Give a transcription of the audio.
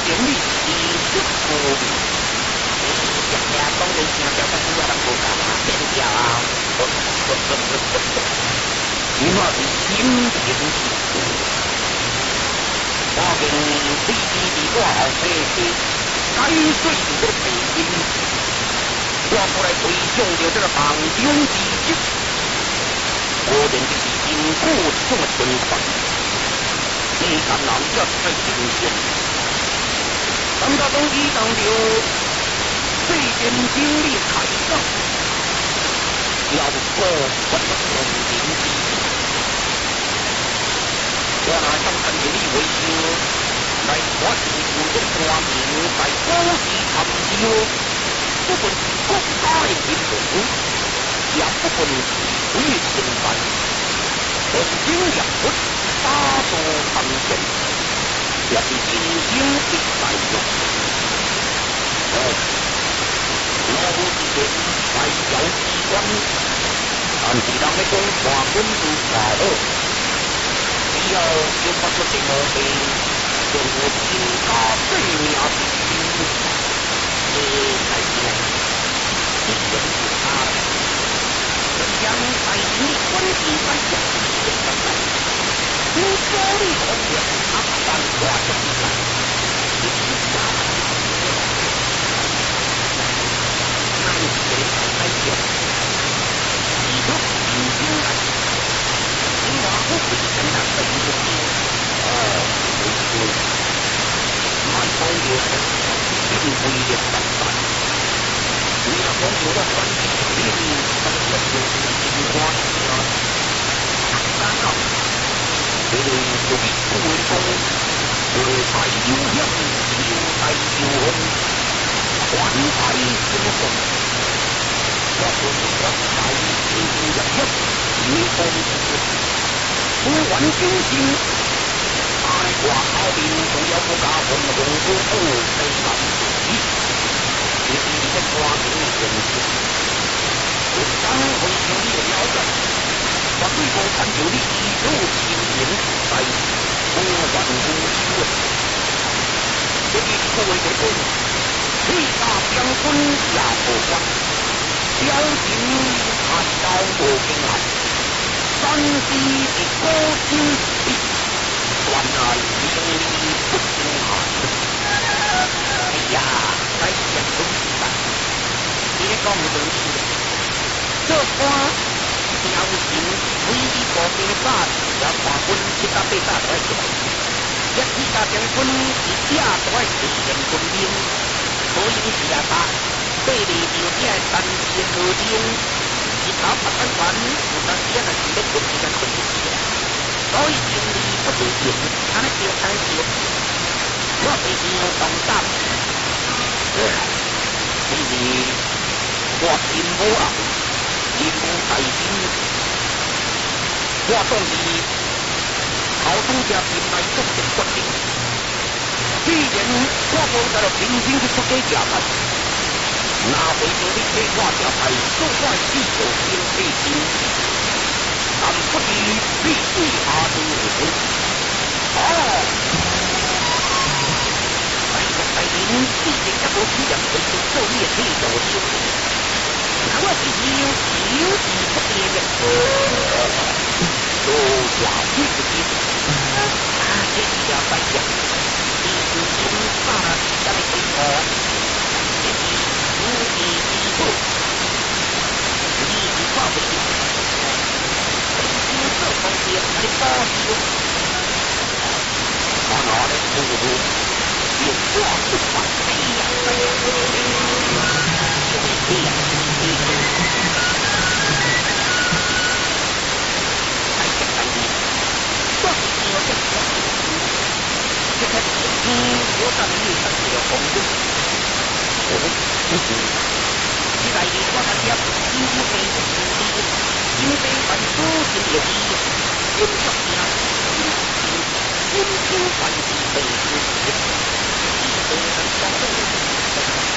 定你是出无名。日日讲你声调甲主要人无共啊，变调啊！你我是心平气和，我见你我后生的该水的背景，我过来回想着这个梦中之事，果然就是因果一种的循环，你敢人也在真相。当到当机当着世间经历开始，要过不能容人之事。我若想跟着你为相，来传授这光明，在古时参照，不分国家的民族，也不分地位的身份，同心合力，打造长城，也是人生必在用。老子的外交机关，但是人咧讲话本事话好。只要有发出这毛病，就有天家性命之忧。才是一人不差。人将在你关心在讲的时代，你所立红颜，阿三挂着你来，你是假那你谁来讲？你都已经来。你话我为什么被不听？不是，蛮好用，并非的反反。你若讲有了关系上面，当然就是真欢喜啊。然后，这个就比古人讲，祸财有险，有财有凶，还财生风。我说你要财有险，有风之不完精心，他的挂后面仲有個家紅紅夫婦地林主，你是你的掛名人士，我想會向你的了解，我對我看到你一路青年在無怨無仇，這個是各位的講，你打將軍也無關，小心看到無驚嚇。山西的高心地，原来名利不相害。哎呀，该讲东西吧，你咧讲唔对劲。这官朝廷每日国民法也划分7到8大都爱出来，一二大将军一家都爱实现军兵，可以是啊大，对立条件单线而定。一头拍翻船，有当时啊，若是要困时间困不起啊。所以经理不对劲，安尼叫安尼叫。我平时动胆，就是我心无暗，心无在心。我总是头拄只心内做一决定。既然我无在了平时去出家吃饭。那为着你替我吃菜，做我四条经济经济，但不知你意下如何？在您既然也无主任为着做你的替代手，那我是要有意不变的，多话不听。这是要再讲，你是先把咱们推脱。这是主义之后，你是我为了本身做方面来保佑，我拿来服务，有我不管谁呀，就会这样子。还是看你，我是有这个，这个我当然有他这个风度。即来年我甲接金杯的经理，金杯凡所行业绩，金属名金品凡是被事，一定能相中。